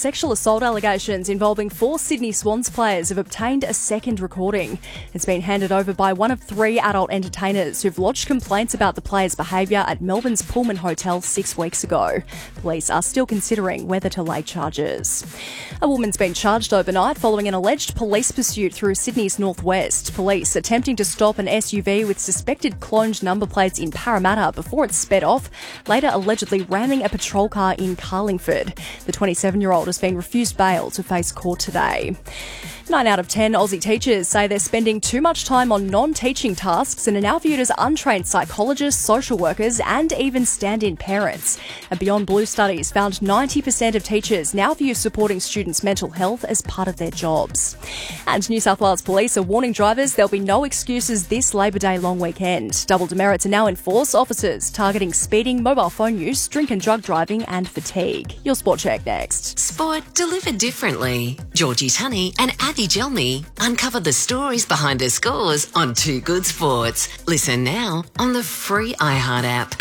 sexual assault allegations involving 4 Sydney Swans players have obtained a second recording. It's been handed over by one of 3 adult entertainers who've lodged complaints about the players' behaviour at Melbourne's Pullman Hotel 6 weeks ago. Police are still considering whether to lay charges. A woman's been charged overnight following an alleged police pursuit through Sydney's northwest. Police attempting to stop an SUV with suspected cloned number plates in Parramatta before it sped off, later allegedly ramming a patrol car in Carlingford. The 27-year-old has been refused bail to face court today. 9 out of 10 Aussie teachers say they're spending too much time on non-teaching tasks and are now viewed as untrained psychologists, social workers and even stand-in parents. A Beyond Blue studies found 90% of teachers now view supporting students' mental health as part of their jobs. And New South Wales Police are warning drivers there'll be no excuses this Labor Day long weekend. Double demerits are now in force, officers targeting speeding, mobile phone use, drink and drug driving and fatigue. Your Sport Check next. Sport delivered differently. Georgie Tunney and Abby Gelmy uncover the stories behind the scores on Too Good Sports. Listen now on the free iHeart app.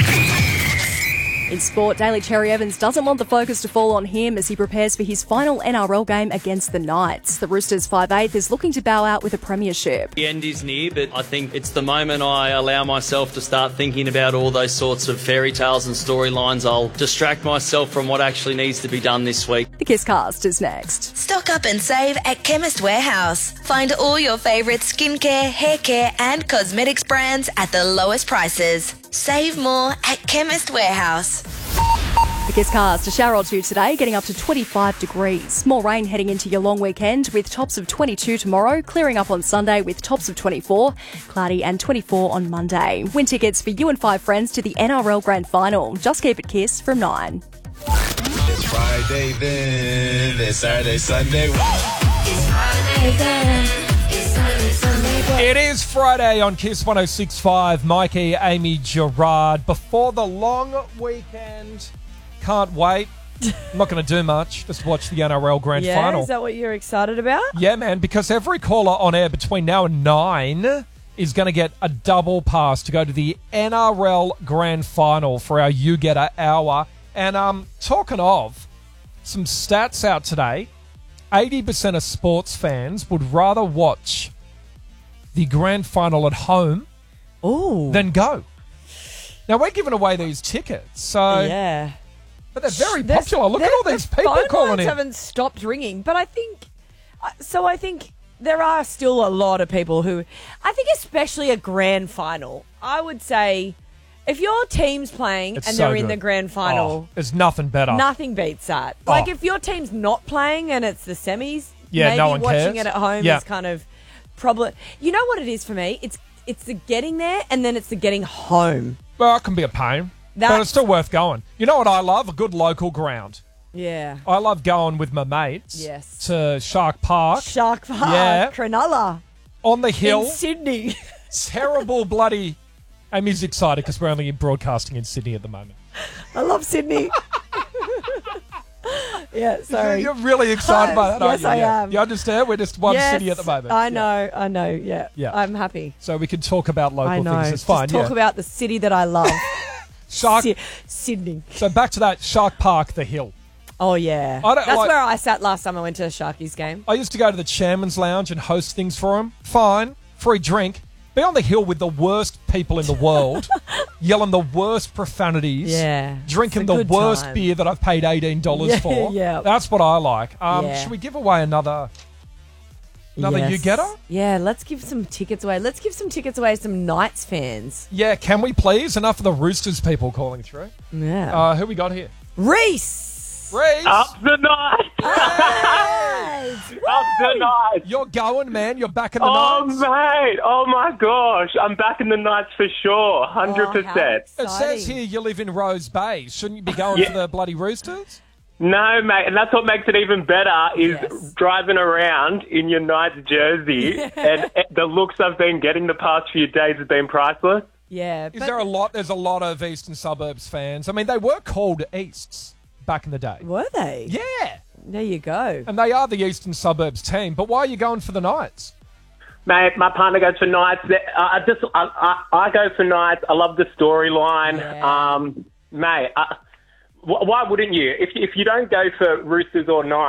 In sport, Daly Cherry Evans doesn't want the focus to fall on him as he prepares for his final NRL game against the Knights. The Roosters 5'8" is looking to bow out with a premiership. The end is near, but I think it's the moment I allow myself to start thinking about all those sorts of fairy tales and storylines. I'll distract myself from what actually needs to be done this week. The Kisscast is next. Stock up and save at Chemist Warehouse. Find all your favourite skincare, hair care and cosmetics brands at the lowest prices. Save more at Chemist Warehouse. The Kisscast, a shower or two today, getting up to 25 degrees. More rain heading into your long weekend with tops of 22 tomorrow, clearing up on Sunday with tops of 24, cloudy and 24 on Monday. Win tickets for you and 5 friends to the NRL Grand Final. Just keep it Kiss from 9. It's Friday then, it's Saturday, Sunday. It's Friday then. It is Friday on Kiss 106.5. Mikey, Amy, Gerard. Before the long weekend, can't wait. I'm not going to do much. Just watch the NRL Grand Final. Is that what you're excited about? Yeah, man, because every caller on air between now and 9 is going to get a double pass to go to the NRL Grand Final for our You Get a Hour. And talking of, some stats out today. 80% of sports fans would rather watch the grand final at home than go. Now, we're giving away these tickets, so... Yeah. But they're very popular. Look at all these people calling in. Phone lines haven't stopped ringing, but I think there are still a lot of people who... I think especially a grand final, I would say... If your team's playing and they're in the grand final... there's nothing better. Nothing beats that. Like, if your team's not playing and it's the semis, maybe no one watching cares. it at home is kind of... Probably, you know what it is for me? It's the getting there and then it's the getting home. Well, it can be a pain, but it's still worth going. You know what I love? A good local ground. Yeah. I love going with my mates to Shark Park. Shark Park, yeah. Cronulla. On the hill. In Sydney. Terrible bloody... Amy's excited because we're only broadcasting in Sydney at the moment. I love Sydney. Yeah, sorry. You're really excited by that, aren't you? Yes, I am. You understand? We're just one city at the moment. I know, yeah. I'm happy. So we can talk about local things. It's Just fine, talk about the city that I love. Sydney. So back to that, Shark Park, the hill. Oh, yeah. That's where I sat last time I went to a Sharkies game. I used to go to the Chairman's Lounge and host things for them. Fine. Free drink. Be on the hill with the worst people in the world, yelling the worst profanities, drinking the worst beer that I've paid $18 for. Yeah. That's what I like. Should we give away another You Getter? Yeah, let's give some tickets away. Let's give some tickets away to some Knights fans. Yeah, can we please? Enough of the Roosters people calling through. Yeah. Who we got here? Reese! Up the Knights! Up the Knights! You're going, man. You're back in the Knights. Oh, mate. Oh, my gosh. I'm back in the Knights for sure. 100%. It says here you live in Rose Bay. Shouldn't you be going for the bloody Roosters? No, mate. And that's what makes it even better is driving around in your Knights jersey. And the looks I've been getting the past few days have been priceless. Yeah. There's a lot of Eastern Suburbs fans. I mean, they were called Easts back in the day. Were they? Yeah. There you go. And they are the Eastern Suburbs team. But why are you going for the Knights? Mate, my partner goes for Knights. I go for Knights. I love the storyline. Yeah. Mate, why wouldn't you? If you don't go for Roosters or Knights,